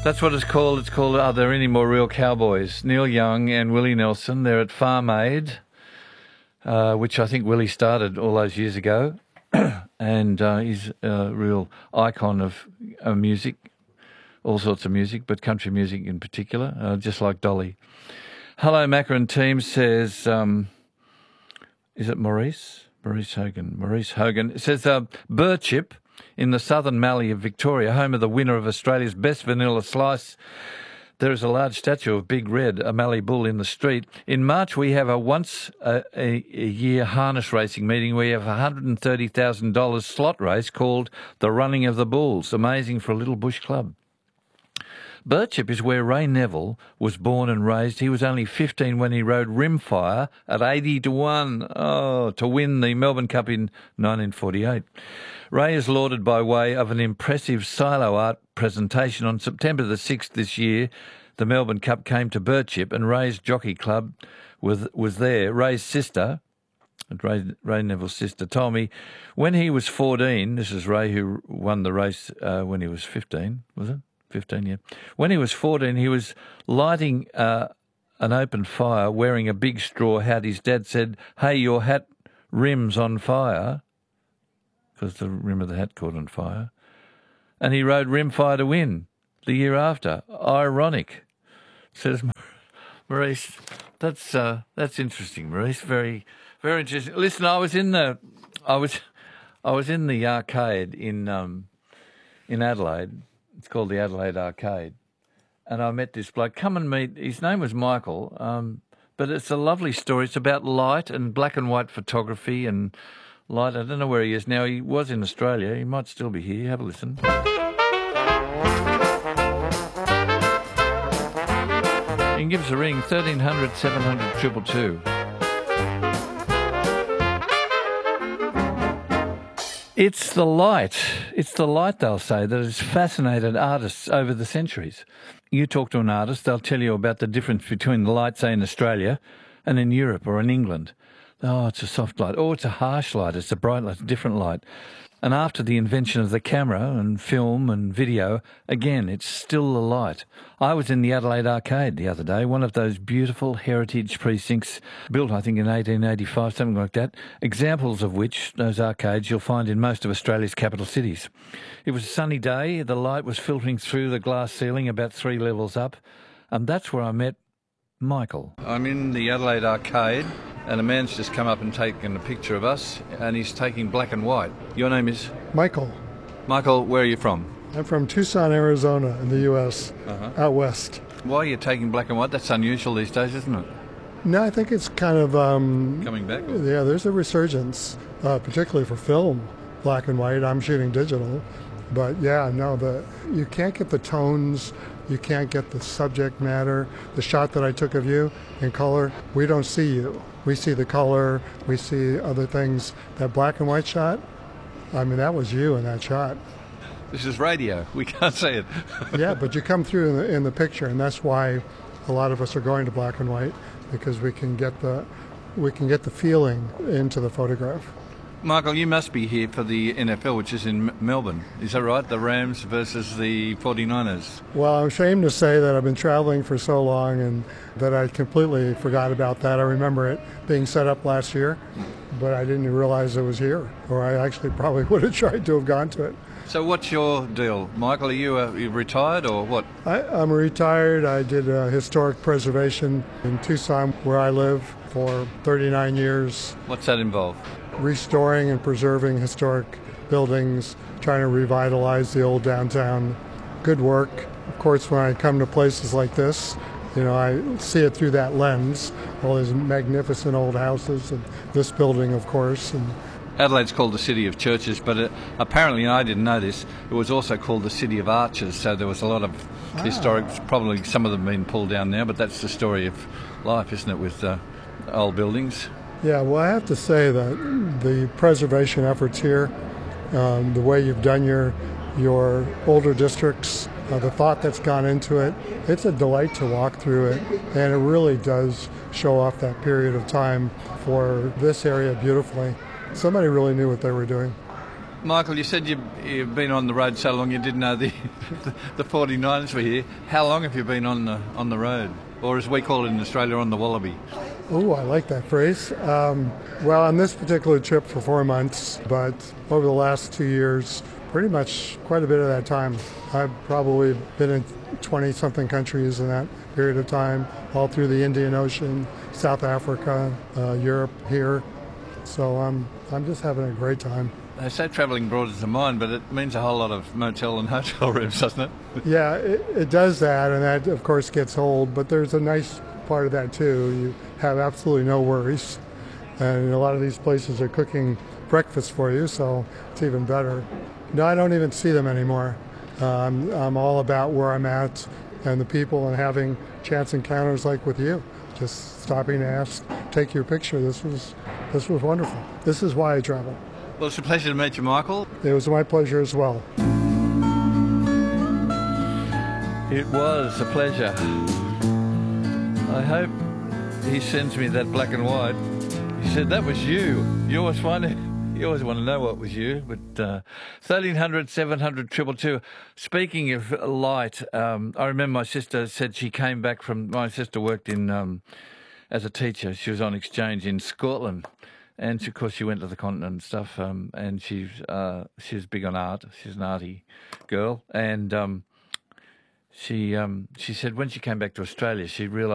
That's what it's called. It's called Are There Any More Real Cowboys? Neil Young and Willie Nelson. They're at Farm Aid, which I think Willie started all those years ago. And he's a real icon of music, all sorts of music, but country music in particular, just like Dolly. Hello, Macca and team, says, is it Maurice? Maurice Hogan. It says, Birchip in the southern Mallee of Victoria, home of the winner of Australia's best vanilla slice. There is a large statue of Big Red, a Mallee bull, in the street. In March, we have a once-a-year harness racing meeting. We have a $130,000 slot race called the Running of the Bulls. Amazing for a little bush club. Birchip is where Ray Neville was born and raised. He was only 15 when he rode Rimfire at 80-1 to win the Melbourne Cup in 1948. Ray is lauded by way of an impressive silo art presentation on September the 6th this year. The Melbourne Cup came to Birchip and Ray's Jockey Club was there. Ray's sister, Ray Neville's sister, told me when he was 14, this is Ray who won the race when he was 15, was it? 15, yeah. When he was 14, he was lighting an open fire, wearing a big straw hat. His dad said, "Hey, your hat rim's on fire," because the rim of the hat caught on fire. And he rode Rimfire to win the year after. Ironic, says Maurice. That's interesting, Maurice. Very, very interesting. Listen, I was in the arcade in Adelaide. It's called the Adelaide Arcade. And I met this bloke. Come and meet. His name was Michael. But it's a lovely story. It's about light and black and white photography and light. I don't know where he is now. He was in Australia. He might still be here. Have a listen. You can give us a ring, 1300 700 222. It's the light, they'll say, that has fascinated artists over the centuries. You talk to an artist, they'll tell you about the difference between the light, say, in Australia and in Europe or in England. Oh, it's a soft light. Oh, it's a harsh light. It's a bright light, a different light. And after the invention of the camera and film and video, again, it's still the light. I was in the Adelaide Arcade the other day, one of those beautiful heritage precincts built, I think, in 1885, something like that, examples of which, those arcades, you'll find in most of Australia's capital cities. It was a sunny day. The light was filtering through the glass ceiling about 3 levels up, and that's where I met Michael. I'm in the Adelaide Arcade, and a man's just come up and taken a picture of us, and he's taking black and white. Your name is? Michael. Michael, where are you from? I'm from Tucson, Arizona, in the U.S., out west. Why are you taking black and white? That's unusual these days, isn't it? No, I think it's kind of... coming back? Or? Yeah, there's a resurgence, particularly for film, black and white. I'm shooting digital. But yeah, no, you can't get the tones, you can't get the subject matter. The shot that I took of you in color, we don't see you. We see the color, we see other things. That black and white shot, I mean, that was you in that shot. This is radio. We can't see it. Yeah, but you come through in the picture, and that's why a lot of us are going to black and white, because we can get the feeling into the photograph. Michael, you must be here for the NFL, which is in Melbourne. Is that right? The Rams versus the 49ers. Well, I'm ashamed to say that I've been traveling for so long and that I completely forgot about that. I remember it being set up last year, but I didn't realize it was here, or I actually probably would have tried to have gone to it. So what's your deal? Michael, are you retired or what? I'm retired. I did historic preservation in Tucson, where I live, for 39 years. What's that involve? Restoring and preserving historic buildings, trying to revitalize the old downtown. Good work. Of course, when I come to places like this, I see it through that lens. All these magnificent old houses, and this building, of course. And Adelaide's called the City of Churches, but apparently, and I didn't know this, it was also called the City of Arches, so there was a lot of historic, probably some of them have been pulled down now, but that's the story of life, isn't it, with old buildings? Yeah, well, I have to say that the preservation efforts here, the way you've done your older districts, the thought that's gone into it, it's a delight to walk through it, and it really does show off that period of time for this area beautifully. Somebody really knew what they were doing. Michael, you said you've been on the road so long you didn't know the 49ers were here. How long have you been on the road? Or as we call it in Australia, on the Wallaby? Oh, I like that phrase. Well, on this particular trip for 4 months, but over the last 2 years, pretty much quite a bit of that time. I've probably been in 20-something countries in that period of time, all through the Indian Ocean, South Africa, Europe, here. So I'm just having a great time. They say travelling broadens the mind, but it means a whole lot of motel and hotel rooms, doesn't it? Yeah, it does that, and that, of course, gets old, but there's a nice part of that, too. You have absolutely no worries, and a lot of these places are cooking breakfast for you, so it's even better. No, I don't even see them anymore. I'm all about where I'm at and the people and having chance encounters like with you. Just stopping to ask, take your picture. This was wonderful. This is why I travel. Well, it's a pleasure to meet you, Michael. It was my pleasure as well. It was a pleasure. I hope he sends me that black and white. He said, that was you. You always want to know what was you. But 1300 700 222. Speaking of light, I remember my sister said she came back from... My sister worked in as a teacher. She was on exchange in Scotland. And of course, she went to the continent and stuff. And she's big on art. She's an arty girl. And she said when she came back to Australia, she realised